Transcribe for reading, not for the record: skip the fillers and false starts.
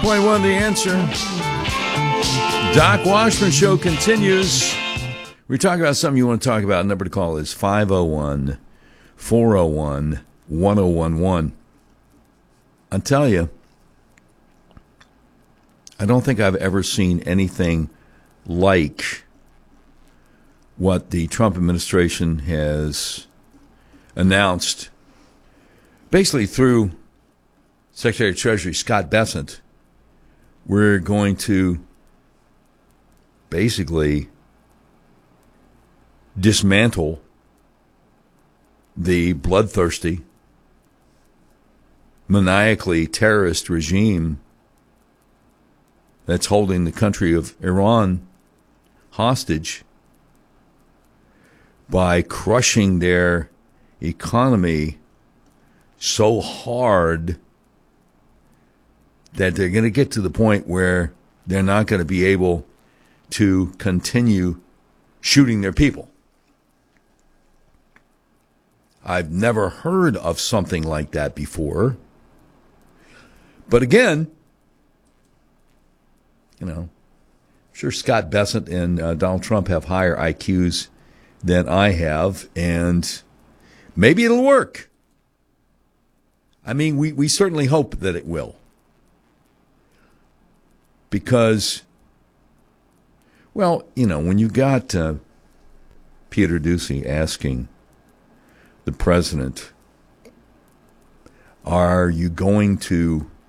Point one, the answer. Doc Washburn Show continues. We're talking about something you want to talk about. Number to call is 501-401-1011. I'll tell you, I don't think I've ever seen anything like what the Trump administration has announced, basically through Secretary of Treasury Scott Bessent. We're going to basically dismantle the bloodthirsty, maniacally terrorist regime that's holding the country of Iran hostage by crushing their economy so hard that they're going to get to the point where they're not going to be able to continue shooting their people. I've never heard of something like that before. But again, I'm sure Scott Bessent and Donald Trump have higher IQs than I have, and maybe it'll work. I mean, we certainly hope that it will. Because, well, when you got Peter Doocy asking the president, are you going to